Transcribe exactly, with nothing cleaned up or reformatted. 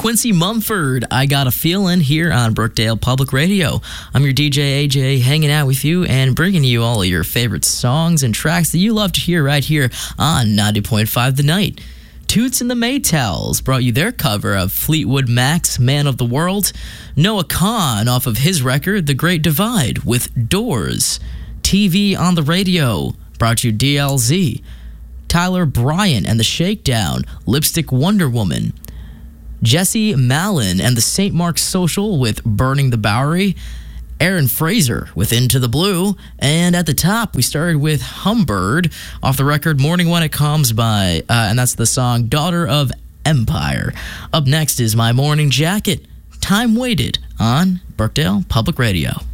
Quincy Mumford, I Got a Feeling, here on Brookdale Public Radio. I'm your D J A J, hanging out with you and bringing you all of your favorite songs and tracks that you love to hear right here on ninety point five The Night. Toots and the Maytals brought you their cover of Fleetwood Mac's Man of the World. Noah Kahan off of his record, The Great Divide, with Doors. T V on the Radio brought you D L Z. Tyler Bryant and the Shakedown, Lipstick Wonder Woman. Jesse Malin and the Saint Mark's Social with Burning the Bowery. Aaron Fraser with Into the Blue. And at the top, we started with Humbird off the record Morning When It Comes By, uh, and that's the song Daughter of Empire. Up next is My Morning Jacket, Time Waited on Brookdale Public Radio.